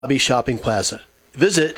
Shopping Plaza. Visit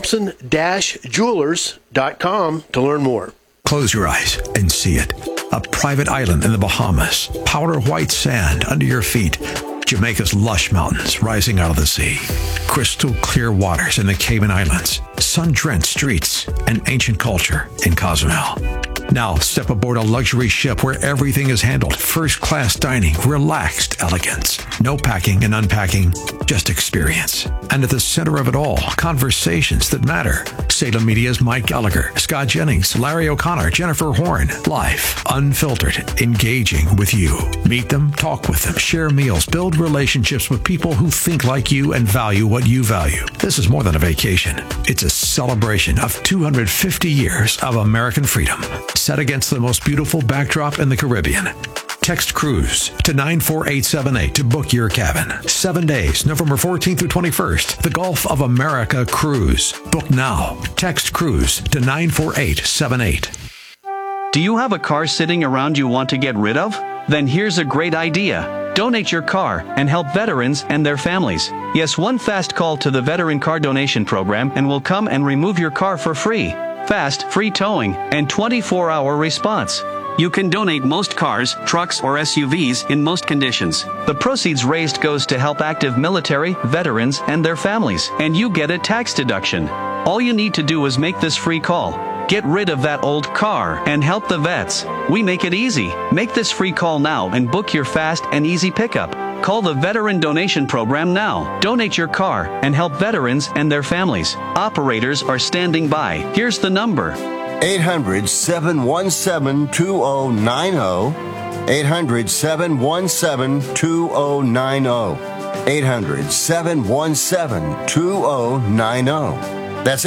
Thompson-Jewelers.com to learn more. Close your eyes and see it. A private island in the Bahamas. Powder white sand under your feet. Jamaica's lush mountains rising out of the sea. Crystal clear waters in the Cayman Islands. Sun-drenched streets and ancient culture in Cozumel. Now step aboard a luxury ship where everything is handled. First-class dining, relaxed elegance. No packing and unpacking, just experience. And at the center of it all, conversations that matter. Salem Media's Mike Gallagher, Scott Jennings, Larry O'Connor, Jennifer Horn. Live, unfiltered, engaging with you. Meet them, talk with them, share meals, build relationships with people who think like you and value what you value. This is more than a vacation. It's a celebration of 250 years of American freedom, set against the most beautiful backdrop in the Caribbean. Text cruise to 94878 to book your cabin. 7 days, November 14th through 21st. The Gulf of America Cruise. Book now. Text cruise to 94878. Do you have a car sitting around you want to get rid of? Then here's a great idea. Donate your car and help veterans and their families. Yes, one fast call to the Veteran Car Donation Program and we'll come and remove your car for free. Fast, free towing, and 24-hour response. You can donate most cars, trucks, or SUVs in most conditions. The proceeds raised goes to help active military, veterans, and their families, and you get a tax deduction. All you need to do is make this free call. Get rid of that old car and help the vets. We make it easy. Make this free call now and book your fast and easy pickup. Call the Veteran Donation Program now. Donate your car and help veterans and their families. Operators are standing by. Here's the number. 800-717-2090. 800-717-2090. 800-717-2090. That's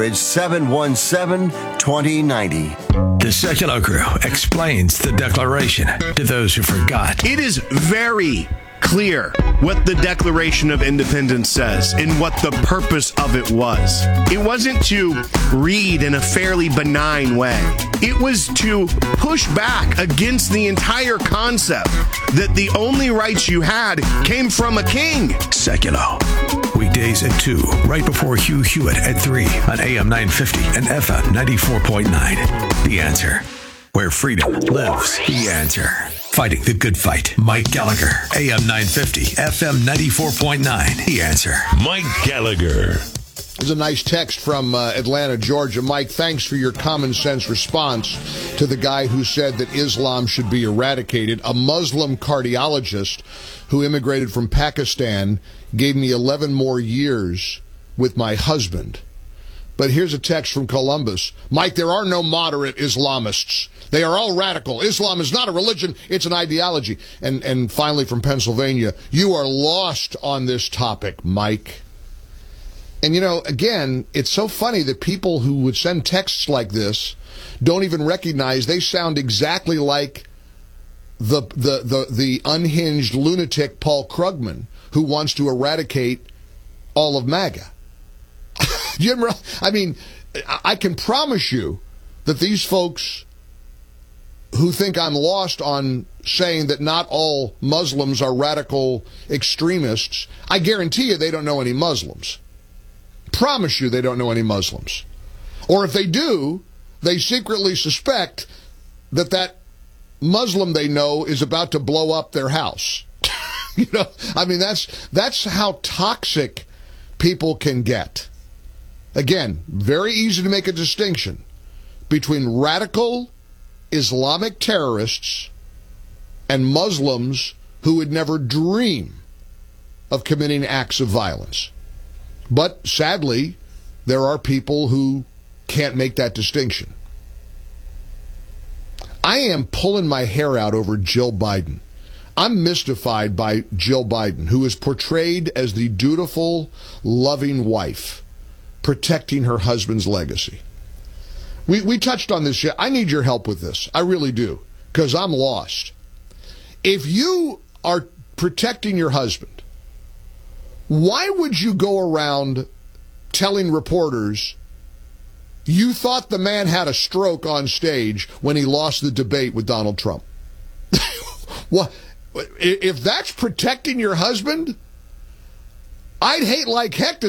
800-717-2090. The Secular Crew explains the Declaration to those who forgot. It is very clear what the Declaration of Independence says and what the purpose of it was. It wasn't to read in a fairly benign way. It was to push back against the entire concept that the only rights you had came from a king. Secular. Weekdays at 2, right before Hugh Hewitt at 3 on AM 950 and FM 94.9. The Answer. Where freedom lives. The Answer. Fighting the good fight. Mike Gallagher. AM 950, FM 94.9. The Answer. Mike Gallagher. There's a nice text from Atlanta, Georgia. Mike, thanks for your common sense response to the guy who said that Islam should be eradicated. A Muslim cardiologist who immigrated from Pakistan gave me 11 more years with my husband. But here's a text from Columbus. Mike, there are no moderate Islamists. They are all radical. Islam is not a religion, it's an ideology. And finally from Pennsylvania, you are lost on this topic, Mike. And, you know, again, it's so funny that people who would send texts like this don't even recognize they sound exactly like the unhinged lunatic Paul Krugman, who wants to eradicate all of MAGA. I mean, I can promise you that these folks who think I'm lost on saying that not all Muslims are radical extremists, I guarantee you they don't know any Muslims. Promise you they don't know any Muslims. Or if they do, they secretly suspect that that Muslim they know is about to blow up their house. You know, I mean, that's how toxic people can get. Again, very easy to make a distinction between radical Islamic terrorists and Muslims who would never dream of committing acts of violence. But sadly, there are people who can't make that distinction. I am pulling my hair out over Jill Biden. I'm mystified by Jill Biden, who is portrayed as the dutiful, loving wife, protecting her husband's legacy. We touched on this yet. I need your help with this. I really do, because I'm lost. If you are protecting your husband, why would you go around telling reporters you thought the man had a stroke on stage when he lost the debate with Donald Trump? Well, if that's protecting your husband, I'd hate like heck to